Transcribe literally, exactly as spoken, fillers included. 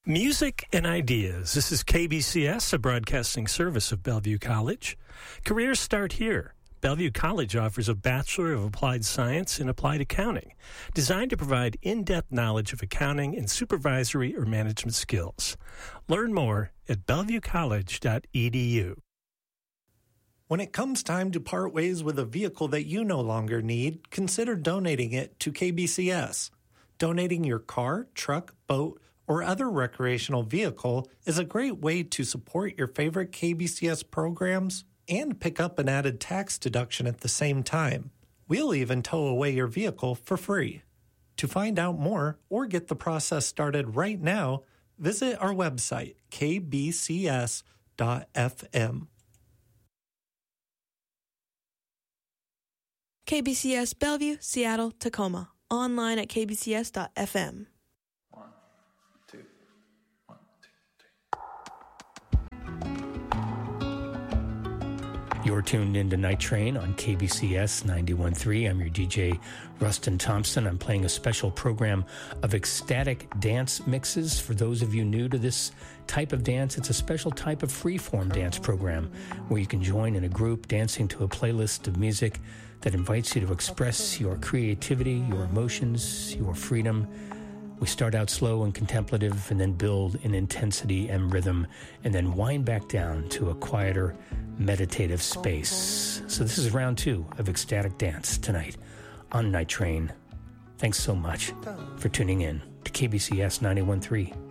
Music and ideas. This is K B C S, a broadcasting service of Bellevue College. Careers start here. Bellevue College offers a Bachelor of Applied Science in Applied Accounting, designed to provide in-depth knowledge of accounting and supervisory or management skills. Learn more at bellevue college dot e d u. When it comes time to part ways with a vehicle that you no longer need, consider donating it to K B C S. Donating your car, truck, boat, or other recreational vehicle is a great way to support your favorite K B C S programs and pick up an added tax deduction at the same time. We'll even tow away your vehicle for free. To find out more or get the process started right now, visit our website, k b c s dot f m. K B C S Bellevue, Seattle, Tacoma. Online at k b c s dot f m. One, two, one, two, three. You're tuned into Night Train on K B C S ninety-one point three. I'm your D J, Rustin Thompson. I'm playing a special program of ecstatic dance mixes. For those of you new to this type of dance, it's a special type of freeform dance program where you can join in a group dancing to a playlist of music that invites you to express your creativity, your emotions, your freedom. We start out slow and contemplative and then build in intensity and rhythm and then wind back down to a quieter, meditative space. So this is round two of Ecstatic Dance tonight on Night Train. Thanks so much for tuning in to K B C S ninety-one point three.